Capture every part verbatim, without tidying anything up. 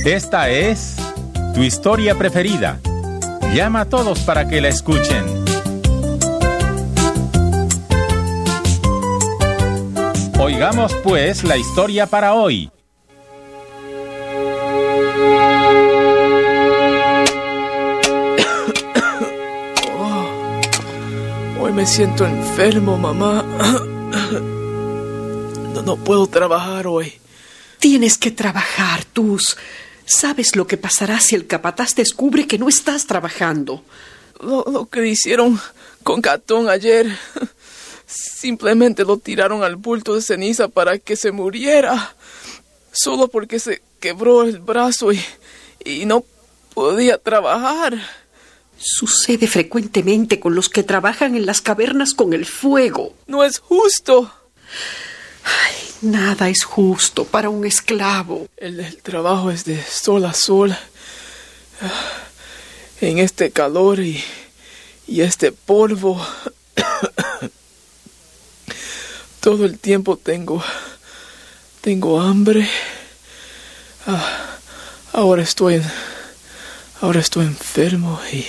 Esta es tu historia preferida. Llama a todos para que la escuchen. Oigamos pues la historia para hoy. Oh, hoy me siento enfermo, mamá. No, no puedo trabajar hoy. Tienes que trabajar, Tus. ¿Sabes lo que pasará si el capataz descubre que no estás trabajando? Lo, lo que hicieron con Catón ayer. Simplemente lo tiraron al bulto de ceniza para que se muriera. Solo porque se quebró el brazo y, y no podía trabajar. Sucede frecuentemente con los que trabajan en las cavernas con el fuego. No es justo. Ay, nada es justo para un esclavo. El, el trabajo es de sol a sol. En este calor y, y este polvo. Todo el tiempo tengo... Tengo hambre. Ah, ahora estoy... Ahora estoy enfermo y...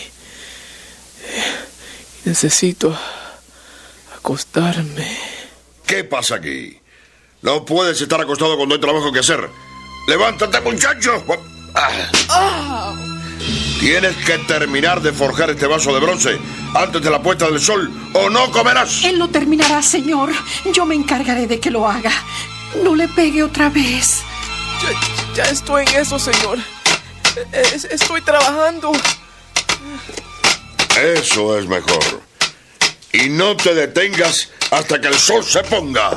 Necesito acostarme. ¿Qué pasa aquí? No puedes estar acostado cuando hay trabajo que hacer. ¡Levántate, muchacho! Ah. ¡Ah! Tienes que terminar de forjar este vaso de bronce antes de la puesta del sol, o no comerás. Él lo terminará, señor. Yo me encargaré de que lo haga. No le pegue otra vez. Ya, ya estoy en eso, señor. Es, estoy trabajando. Eso es mejor. Y no te detengas hasta que el sol se ponga.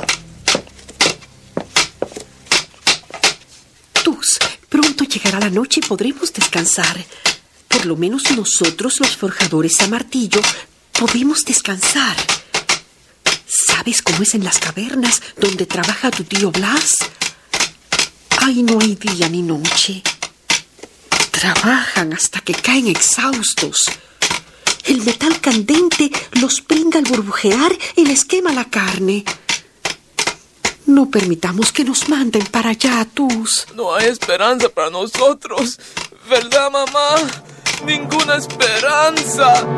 Tus, pronto llegará la noche y podremos descansar. Por lo menos nosotros, los forjadores a martillo, podemos descansar. ¿Sabes cómo es en las cavernas donde trabaja tu tío Blas? Ay, no hay día ni noche. Trabajan hasta que caen exhaustos. El metal candente los pringa al burbujear y les quema la carne. No permitamos que nos manden para allá, Tus. No hay esperanza para nosotros. ¿Verdad, mamá? Ninguna esperanza.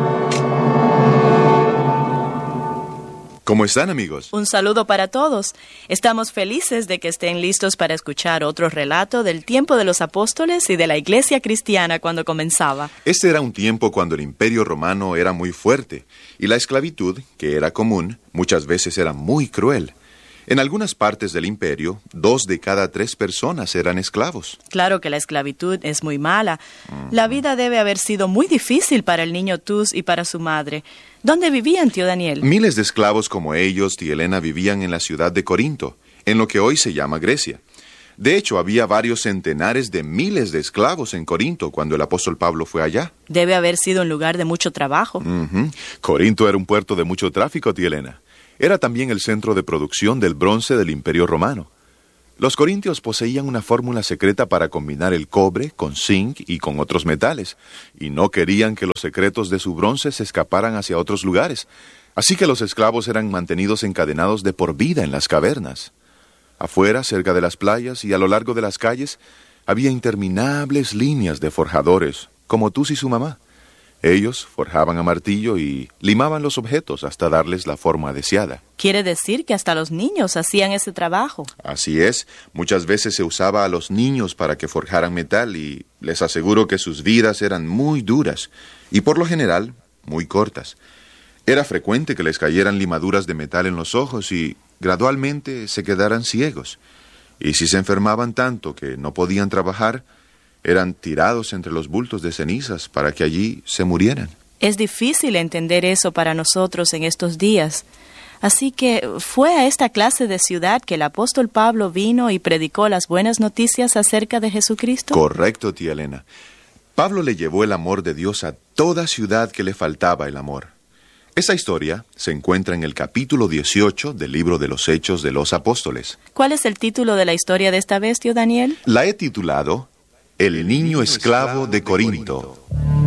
¿Cómo están, amigos? Un saludo para todos. Estamos felices de que estén listos para escuchar otro relato del tiempo de los apóstoles y de la iglesia cristiana cuando comenzaba. Este era un tiempo cuando el Imperio Romano era muy fuerte y la esclavitud, que era común, muchas veces era muy cruel. En algunas partes del imperio, dos de cada tres personas eran esclavos. Claro que la esclavitud es muy mala. Uh-huh. La vida debe haber sido muy difícil para el niño Tus y para su madre. ¿Dónde vivían, tío Daniel? Miles de esclavos como ellos, tía Elena, vivían en la ciudad de Corinto, en lo que hoy se llama Grecia. De hecho, había varios centenares de miles de esclavos en Corinto cuando el apóstol Pablo fue allá. Debe haber sido un lugar de mucho trabajo. Uh-huh. Corinto era un puerto de mucho tráfico, tía Elena. Era también el centro de producción del bronce del Imperio Romano. Los corintios poseían una fórmula secreta para combinar el cobre con zinc y con otros metales, y no querían que los secretos de su bronce se escaparan hacia otros lugares. Así que los esclavos eran mantenidos encadenados de por vida en las cavernas. Afuera, cerca de las playas y a lo largo de las calles, había interminables líneas de forjadores, como Tus y su mamá. Ellos forjaban a martillo y limaban los objetos hasta darles la forma deseada. Quiere decir que hasta los niños hacían ese trabajo. Así es. Muchas veces se usaba a los niños para que forjaran metal y les aseguro que sus vidas eran muy duras y por lo general muy cortas. Era frecuente que les cayeran limaduras de metal en los ojos y gradualmente se quedaran ciegos. Y si se enfermaban tanto que no podían trabajar, eran tirados entre los bultos de cenizas para que allí se murieran. Es difícil entender eso para nosotros en estos días. Así que fue a esta clase de ciudad que el apóstol Pablo vino y predicó las buenas noticias acerca de Jesucristo. Correcto, tía Elena. Pablo le llevó el amor de Dios a toda ciudad que le faltaba el amor. Esa historia se encuentra en el capítulo dieciocho del libro de los Hechos de los Apóstoles. ¿Cuál es el título de la historia de esta vez, tío Daniel? La he titulado El niño esclavo de Corinto.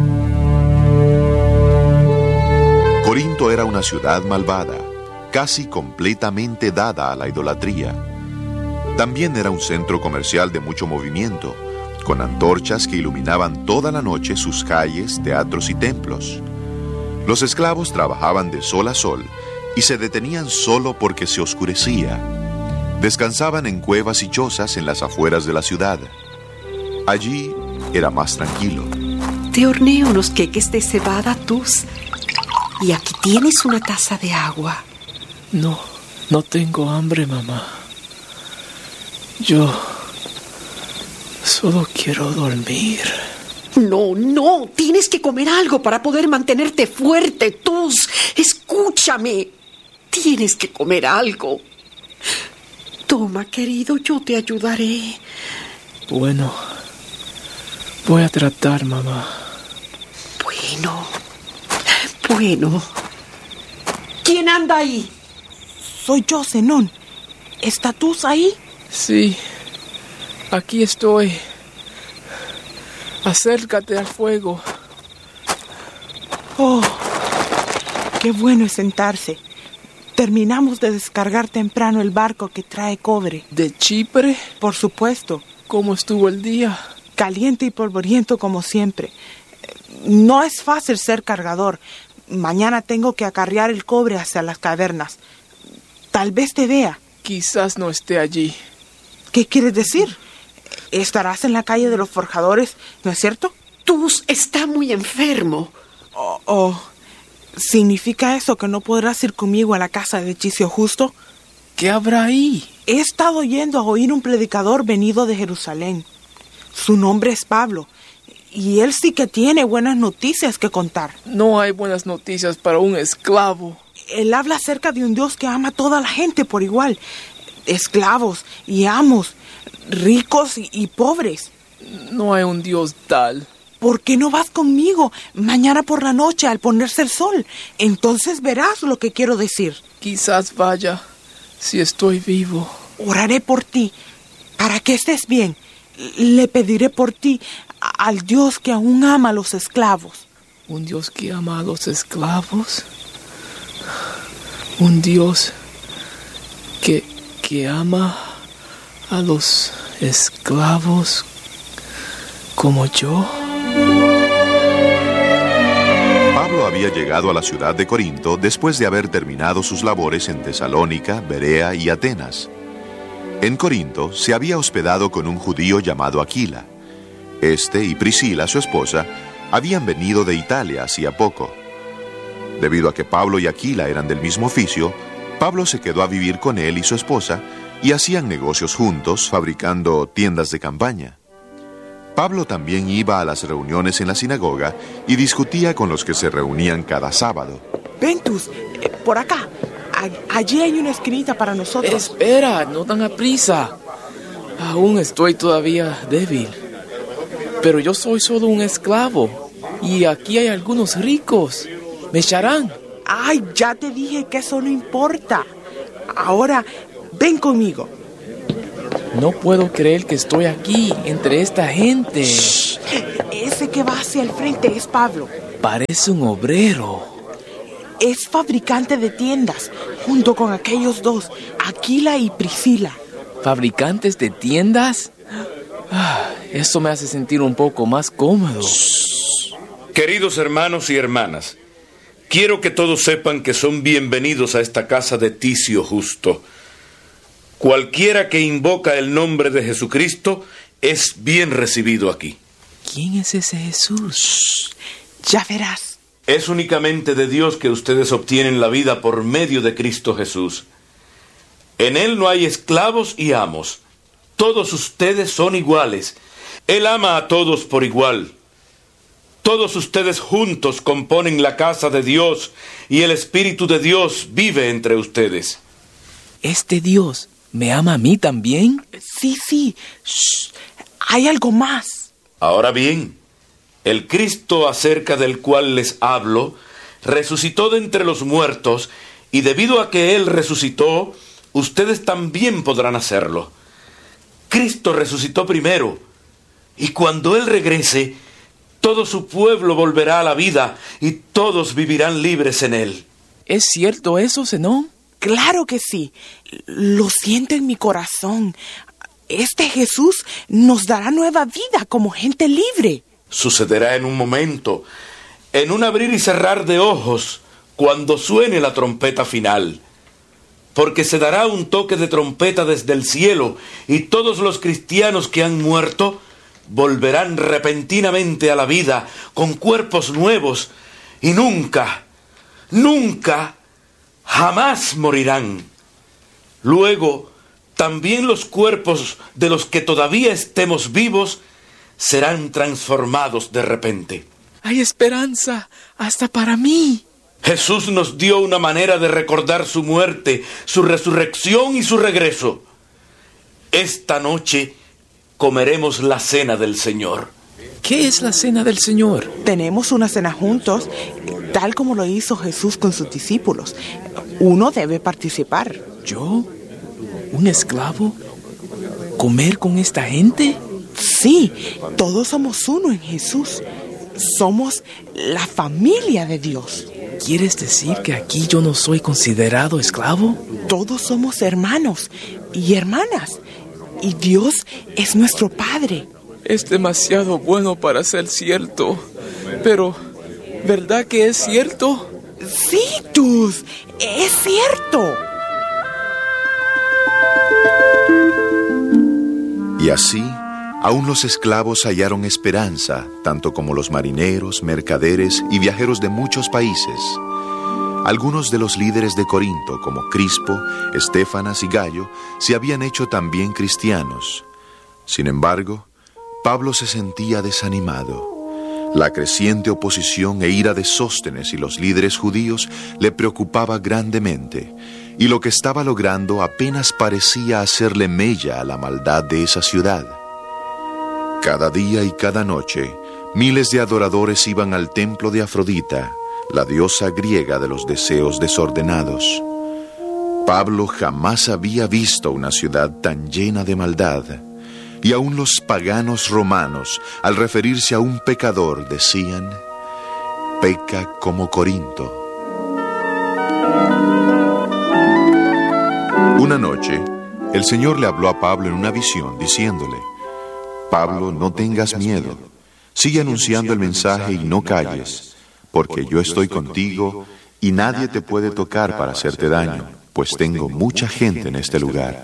Corinto era una ciudad malvada, casi completamente dada a la idolatría. También era un centro comercial de mucho movimiento, con antorchas que iluminaban toda la noche sus calles, teatros y templos. Los esclavos trabajaban de sol a sol y se detenían solo porque se oscurecía. Descansaban en cuevas y chozas en las afueras de la ciudad. Allí era más tranquilo. Te horneo unos queques de cebada, Tus. Y aquí tienes una taza de agua. No, no tengo hambre, mamá. Yo solo quiero dormir. No, no, tienes que comer algo para poder mantenerte fuerte, Tus. Escúchame. Tienes que comer algo. Toma, querido, yo te ayudaré. Bueno, voy a tratar, mamá. Bueno, bueno. ¿Quién anda ahí? Soy yo, Zenón. ¿Está Tus ahí? Sí, aquí estoy. Acércate al fuego. Oh, qué bueno es sentarse. Terminamos de descargar temprano el barco que trae cobre. ¿De Chipre? Por supuesto. ¿Cómo estuvo el día? Caliente y polvoriento como siempre. No es fácil ser cargador. Mañana tengo que acarrear el cobre hacia las cavernas. Tal vez te vea. Quizás no esté allí. ¿Qué quieres decir? Estarás en la calle de los forjadores, ¿no es cierto? Tus está muy enfermo. Oh, oh. ¿Significa eso que no podrás ir conmigo a la casa de Ticio Justo? ¿Qué habrá ahí? He estado yendo a oír un predicador venido de Jerusalén. Su nombre es Pablo, y él sí que tiene buenas noticias que contar. No hay buenas noticias para un esclavo. Él habla acerca de un Dios que ama a toda la gente por igual. Esclavos y amos, ricos y, y pobres. No hay un Dios tal. ¿Por qué no vas conmigo mañana por la noche al ponerse el sol? Entonces verás lo que quiero decir. Quizás vaya, si estoy vivo. Oraré por ti, para que estés bien. Le pediré por ti al Dios que aún ama a los esclavos. ¿Un Dios que ama a los esclavos? ¿Un Dios que, que ama a los esclavos como yo? Pablo había llegado a la ciudad de Corinto después de haber terminado sus labores en Tesalónica, Berea y Atenas. En Corinto se había hospedado con un judío llamado Aquila. Este y Priscila, su esposa, habían venido de Italia hacía poco. Debido a que Pablo y Aquila eran del mismo oficio, Pablo se quedó a vivir con él y su esposa y hacían negocios juntos, fabricando tiendas de campaña. Pablo también iba a las reuniones en la sinagoga y discutía con los que se reunían cada sábado. Ventus, eh, por acá. A- allí hay una esquinita para nosotros. Espera, no tan aprisa. Aún estoy todavía débil. Pero yo soy solo un esclavo. Y aquí hay algunos ricos. Me echarán. Ay, ya te dije que eso no importa. Ahora, ven conmigo. No puedo creer que estoy aquí, entre esta gente. Shh. Ese que va hacia el frente es Pablo. Parece un obrero. Es fabricante de tiendas, junto con aquellos dos, Aquila y Priscila. ¿Fabricantes de tiendas? Ah, eso me hace sentir un poco más cómodo. Queridos hermanos y hermanas, quiero que todos sepan que son bienvenidos a esta casa de Ticio Justo. Cualquiera que invoca el nombre de Jesucristo es bien recibido aquí. ¿Quién es ese Jesús? Ya verás. Es únicamente de Dios que ustedes obtienen la vida por medio de Cristo Jesús. En Él no hay esclavos y amos. Todos ustedes son iguales. Él ama a todos por igual. Todos ustedes juntos componen la casa de Dios y el Espíritu de Dios vive entre ustedes. ¿Este Dios me ama a mí también? Sí, sí. Shh. Hay algo más. Ahora bien, el Cristo acerca del cual les hablo, resucitó de entre los muertos, y debido a que Él resucitó, ustedes también podrán hacerlo. Cristo resucitó primero, y cuando Él regrese, todo su pueblo volverá a la vida, y todos vivirán libres en Él. ¿Es cierto eso, Zenón? Claro que sí. Lo siento en mi corazón. este Jesús nos dará nueva vida como gente libre. Sucederá en un momento, en un abrir y cerrar de ojos, cuando suene la trompeta final. Porque se dará un toque de trompeta desde el cielo, y todos los cristianos que han muerto volverán repentinamente a la vida con cuerpos nuevos, y nunca, nunca, jamás morirán. Luego, también los cuerpos de los que todavía estemos vivos serán transformados de repente. Hay esperanza hasta para mí. Jesús nos dio una manera de recordar su muerte, su resurrección y su regreso. Esta noche comeremos la cena del Señor. ¿Qué es la cena del Señor? Tenemos una cena juntos, tal como lo hizo Jesús con sus discípulos. Uno debe participar. ¿Yo? ¿Un esclavo? ¿Comer con esta gente? Sí, todos somos uno en Jesús. Somos la familia de Dios. ¿Quieres decir que aquí yo no soy considerado esclavo? Todos somos hermanos y hermanas, y Dios es nuestro Padre. Es demasiado bueno para ser cierto, pero ¿verdad que es cierto? Sí, Tuz, es cierto. Y así, aún los esclavos hallaron esperanza, tanto como los marineros, mercaderes y viajeros de muchos países. Algunos de los líderes de Corinto, como Crispo, Estéfanas y Gallo, se habían hecho también cristianos. Sin embargo, Pablo se sentía desanimado. La creciente oposición e ira de Sóstenes y los líderes judíos le preocupaba grandemente, y lo que estaba logrando apenas parecía hacerle mella a la maldad de esa ciudad. Cada día y cada noche, miles de adoradores iban al templo de Afrodita, la diosa griega de los deseos desordenados. Pablo jamás había visto una ciudad tan llena de maldad, y aún los paganos romanos, al referirse a un pecador, decían: peca como Corinto. Una noche, el Señor le habló a Pablo en una visión, diciéndole: Pablo, no tengas miedo. Sigue anunciando el mensaje y no calles, porque yo estoy contigo y nadie te puede tocar para hacerte daño, pues tengo mucha gente en este lugar.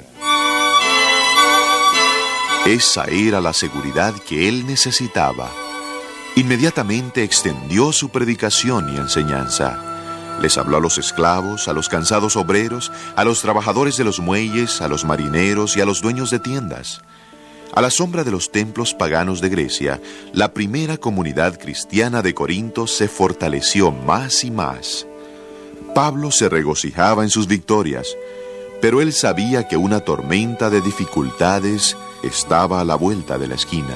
Esa era la seguridad que él necesitaba. Inmediatamente extendió su predicación y enseñanza. Les habló a los esclavos, a los cansados obreros, a los trabajadores de los muelles, a los marineros y a los dueños de tiendas. A la sombra de los templos paganos de Grecia, la primera comunidad cristiana de Corinto se fortaleció más y más. Pablo se regocijaba en sus victorias, pero él sabía que una tormenta de dificultades estaba a la vuelta de la esquina.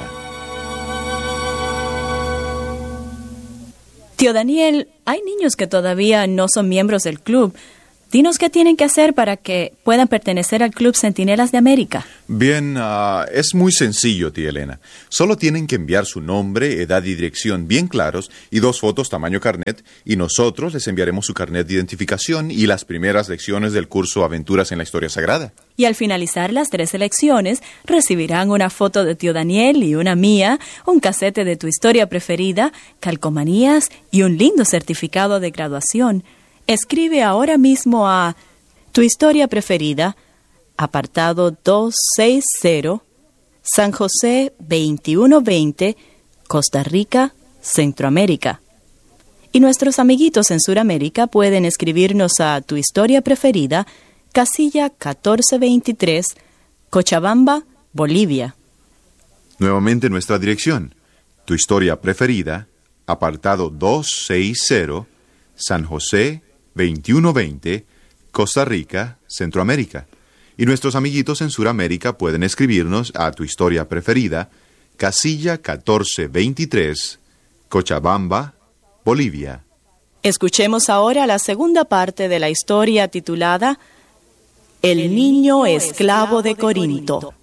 Tío Daniel, hay niños que todavía no son miembros del club. Dinos qué tienen que hacer para que puedan pertenecer al Club Centinelas de América. Bien, uh, es muy sencillo, tía Elena. Solo tienen que enviar su nombre, edad y dirección bien claros y dos fotos tamaño carnet, y nosotros les enviaremos su carnet de identificación y las primeras lecciones del curso Aventuras en la Historia Sagrada. Y al finalizar las tres lecciones, recibirán una foto de tío Daniel y una mía, un casete de tu historia preferida, calcomanías y un lindo certificado de graduación. Escribe ahora mismo a Tu Historia Preferida, apartado doscientos sesenta, San José veintiuno veinte, Costa Rica, Centroamérica. Y nuestros amiguitos en Sudamérica pueden escribirnos a Tu Historia Preferida, casilla catorce veintitrés, Cochabamba, Bolivia. Nuevamente nuestra dirección: Tu Historia Preferida, apartado doscientos sesenta, San José veintiuno veinte, Costa Rica, Centroamérica. Y nuestros amiguitos en Sudamérica pueden escribirnos a Tu Historia Preferida, casilla catorce veintitrés, Cochabamba, Bolivia. Escuchemos ahora la segunda parte de la historia titulada El niño esclavo de Corinto.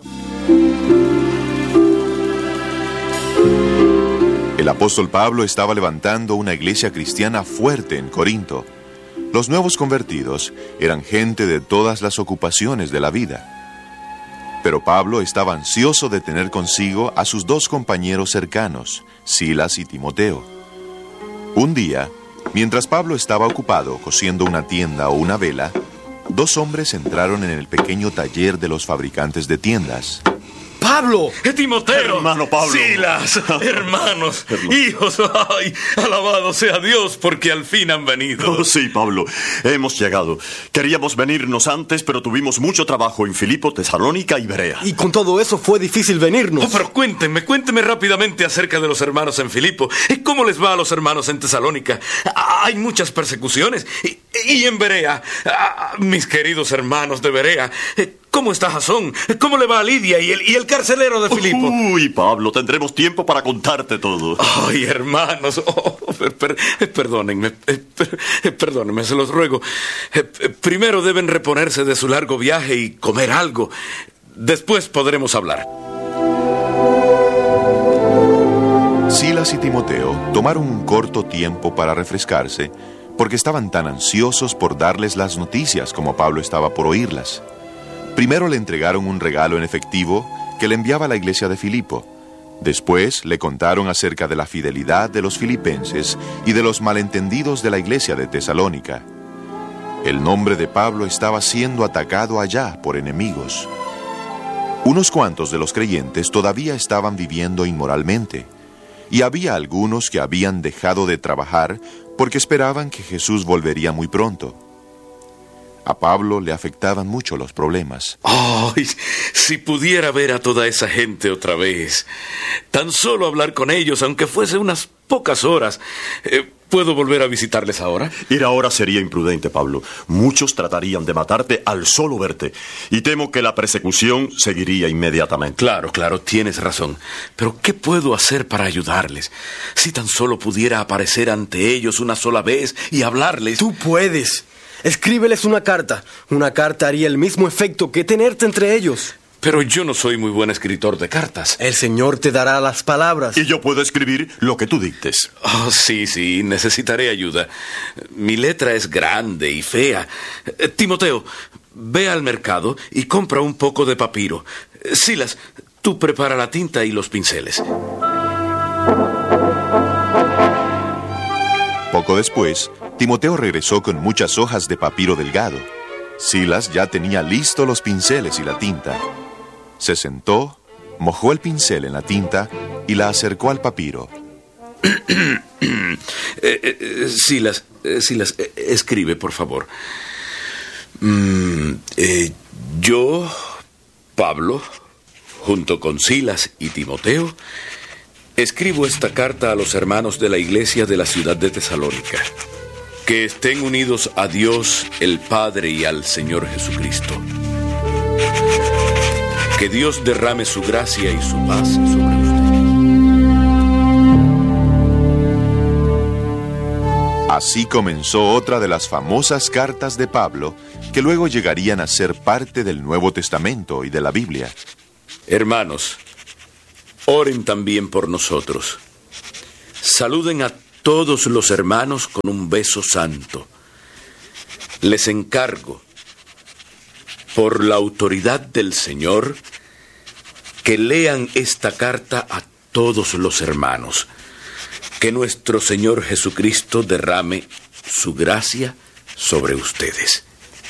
El apóstol Pablo estaba levantando una iglesia cristiana fuerte en Corinto. Los nuevos convertidos eran gente de todas las ocupaciones de la vida. Pero Pablo estaba ansioso de tener consigo a sus dos compañeros cercanos, Silas y Timoteo. Un día, mientras Pablo estaba ocupado cosiendo una tienda o una vela, dos hombres entraron en el pequeño taller de los fabricantes de tiendas. ¡Pablo! ¡Timoteo! Hermano Pablo. ¡Silas! ¡Hermanos! ¡Hijos! ¡Ay! ¡Alabado sea Dios porque al fin han venido! Oh, sí, Pablo. Hemos llegado. Queríamos venirnos antes, pero tuvimos mucho trabajo en Filipo, Tesalónica y Berea. Y con todo eso fue difícil venirnos. Oh, pero cuéntenme, cuéntenme rápidamente acerca de los hermanos en Filipo. ¿Cómo les va a los hermanos en Tesalónica? Hay muchas persecuciones. Y, y en Berea, ah, mis queridos hermanos de Berea, ¿cómo está Jasón? ¿Cómo le va a Lidia y el, y el carcelero de Filipo? Uy, Pablo, tendremos tiempo para contarte todo. Ay, hermanos, oh, per, per, perdónenme, per, perdónenme, se los ruego. Primero deben reponerse de su largo viaje y comer algo. Después podremos hablar. Silas y Timoteo tomaron un corto tiempo para refrescarse porque estaban tan ansiosos por darles las noticias como Pablo estaba por oírlas. Primero le entregaron un regalo en efectivo que le enviaba a la iglesia de Filipo. Después le contaron acerca de la fidelidad de los filipenses y de los malentendidos de la iglesia de Tesalónica. El nombre de Pablo estaba siendo atacado allá por enemigos. Unos cuantos de los creyentes todavía estaban viviendo inmoralmente, y había algunos que habían dejado de trabajar porque esperaban que Jesús volvería muy pronto. A Pablo le afectaban mucho los problemas. ¡Ay! Si pudiera ver a toda esa gente otra vez. Tan solo hablar con ellos, aunque fuese unas pocas horas. Eh, ¿Puedo volver a visitarles ahora? Ir ahora sería imprudente, Pablo. Muchos tratarían de matarte al solo verte. Y temo que la persecución seguiría inmediatamente. Claro, claro, tienes razón. Pero ¿qué puedo hacer para ayudarles? Si tan solo pudiera aparecer ante ellos una sola vez y hablarles. Tú puedes. Escríbeles una carta. Una carta haría el mismo efecto que tenerte entre ellos. Pero yo no soy muy buen escritor de cartas. El Señor te dará las palabras. Y yo puedo escribir lo que tú dictes. Oh, sí, sí, necesitaré ayuda. Mi letra es grande y fea. Eh, Timoteo, ve al mercado y compra un poco de papiro. Eh, Silas, tú prepara la tinta y los pinceles. Poco después, Timoteo regresó con muchas hojas de papiro delgado. Silas ya tenía listos los pinceles y la tinta. Se sentó, mojó el pincel en la tinta y la acercó al papiro. eh, eh, Silas, eh, Silas, eh, escribe, por favor. Mm, eh, yo, Pablo, junto con Silas y Timoteo, escribo esta carta a los hermanos de la iglesia de la ciudad de Tesalónica. Que estén unidos a Dios, el Padre, y al Señor Jesucristo. Que Dios derrame su gracia y su paz sobre ustedes. Así comenzó otra de las famosas cartas de Pablo, que luego llegarían a ser parte del Nuevo Testamento y de la Biblia. Hermanos, oren también por nosotros. Saluden a todos los hermanos con un beso santo. Les encargo, por la autoridad del Señor, que lean esta carta a todos los hermanos. Que nuestro Señor Jesucristo derrame su gracia sobre ustedes.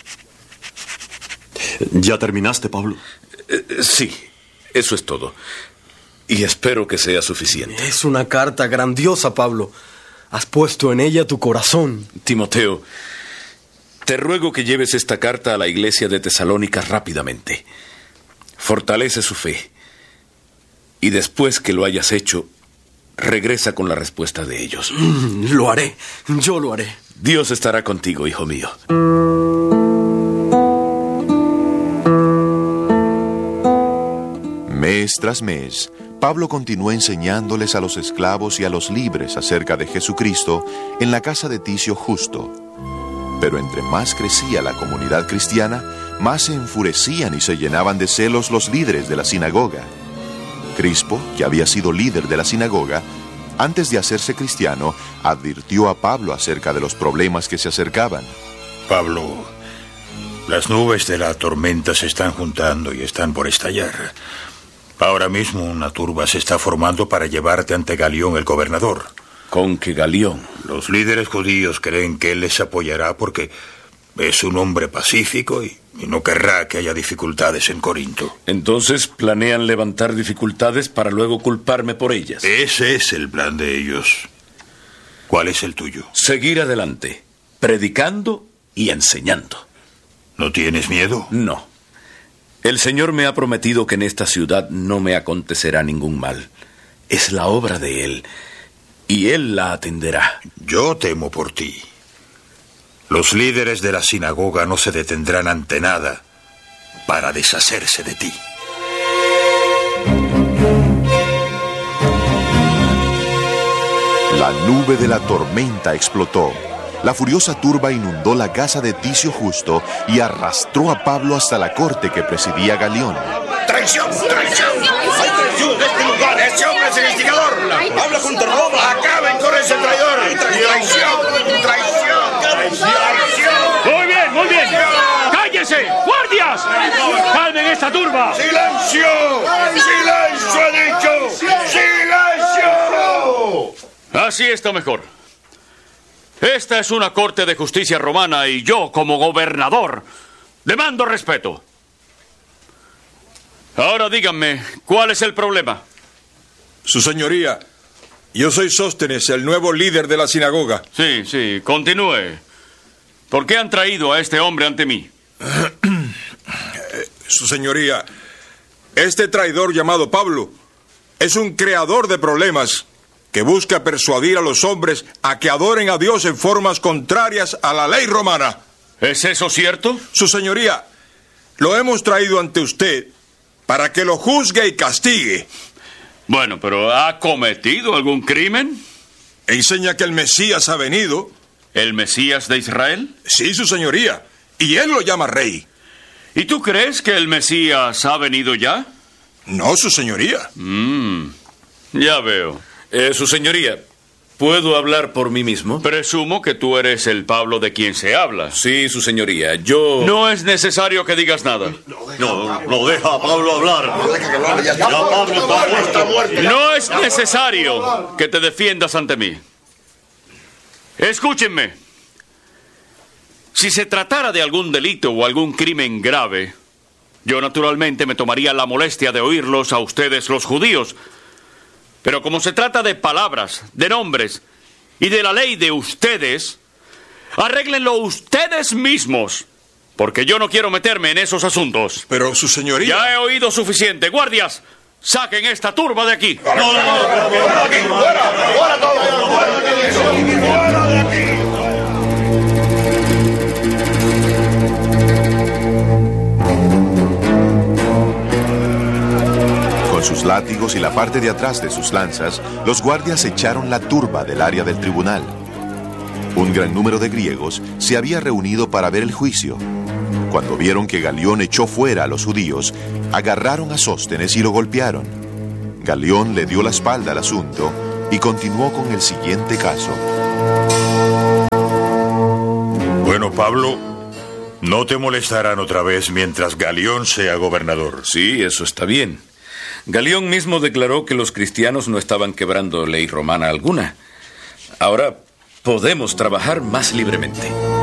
¿Ya terminaste, Pablo? Eh, sí, eso es todo. Y espero que sea suficiente. Es una carta grandiosa, Pablo. Has puesto en ella tu corazón. Timoteo, te ruego que lleves esta carta a la iglesia de Tesalónica rápidamente. Fortalece su fe. Y después que lo hayas hecho, regresa con la respuesta de ellos. Mm, lo haré. Yo lo haré. Dios estará contigo, hijo mío. Mes tras mes, Pablo continuó enseñándoles a los esclavos y a los libres acerca de Jesucristo en la casa de Ticio Justo. Pero entre más crecía la comunidad cristiana, más se enfurecían y se llenaban de celos los líderes de la sinagoga. Crispo, que había sido líder de la sinagoga, antes de hacerse cristiano, advirtió a Pablo acerca de los problemas que se acercaban. Pablo, Las nubes de la tormenta se están juntando y están por estallar. Ahora mismo una turba se está formando para llevarte ante Galión, el gobernador. ¿Con qué Galión? Los líderes judíos creen que él les apoyará porque es un hombre pacífico y, y no querrá que haya dificultades en Corinto. Entonces planean levantar dificultades para luego culparme por ellas. Ese es el plan de ellos. ¿Cuál es el tuyo? Seguir adelante, predicando y enseñando. ¿No tienes miedo? No. El Señor me ha prometido que en esta ciudad no me acontecerá ningún mal. Es la obra de Él, y Él la atenderá. Yo temo por ti. Los líderes de la sinagoga no se detendrán ante nada para deshacerse de ti. La nube de la tormenta explotó. La furiosa turba inundó la casa de Ticio Justo y arrastró a Pablo hasta la corte que presidía Galión. ¡Traición! ¡Traición! ¡Hay traición en este lugar! ¡Ese hombre es el instigador! ¡Habla contra Roma! ¡Acaben con ese traidor! ¡Traición! ¡Traición! ¡Traición! ¡Muy bien, muy bien! ¡Cállense! ¡Guardias! ¡Calmen esta turba! ¡Silencio! ¡Silencio, he dicho! ¡Silencio! Así está mejor. Esta es una corte de justicia romana y yo, como gobernador, demando respeto. Ahora díganme, ¿cuál es el problema? Su señoría, yo soy Sóstenes, el nuevo líder de la sinagoga. Sí, sí, continúe. ¿Por qué han traído a este hombre ante mí? Su señoría, este traidor llamado Pablo es un creador de problemas que busca persuadir a los hombres a que adoren a Dios en formas contrarias a la ley romana. ¿Es eso cierto? Su señoría, lo hemos traído ante usted para que lo juzgue y castigue. Bueno, pero ¿ha cometido algún crimen? Enseña que el Mesías ha venido. ¿El Mesías de Israel? Sí, su señoría, y él lo llama rey. ¿Y tú crees que el Mesías ha venido ya? No, su señoría. Mm, ya veo. Eh, su señoría, ¿puedo hablar por mí mismo? Presumo que tú eres el Pablo de quien se habla. Sí, su señoría, yo... No es necesario que digas nada. No, no deja a Pablo hablar. No deja que hable, ya está. Pablo está muerto. No es necesario que te defiendas ante mí. Escúchenme. Si se tratara de algún delito o algún crimen grave, yo naturalmente me tomaría la molestia de oírlos a ustedes los judíos. Pero como se trata de palabras, de nombres y de la ley de ustedes, arréglenlo ustedes mismos, porque yo no quiero meterme en esos asuntos. Pero su señoría... Ya he oído suficiente. Guardias, saquen esta turba de aquí. ¡No, no, no! ¡Fuera de aquí! ¡Fuera! ¡Fuera todos! ¡Fuera de aquí! Con sus látigos y la parte de atrás de sus lanzas, los guardias echaron la turba del área del tribunal. Un gran número de griegos se había reunido para ver el juicio. Cuando vieron que Galión echó fuera a los judíos, agarraron a Sóstenes y lo golpearon. Galión le dio la espalda al asunto y continuó con el siguiente caso. Bueno, Pablo, no te molestarán otra vez mientras Galión sea gobernador. Sí, eso está bien. Galión mismo declaró que los cristianos no estaban quebrando ley romana alguna. Ahora podemos trabajar más libremente.